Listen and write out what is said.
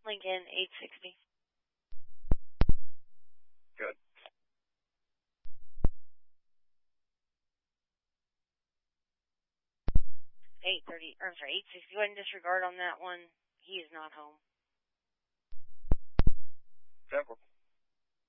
Lincoln 860. Good. 860. Go ahead and disregard on that one. He is not home. Simple.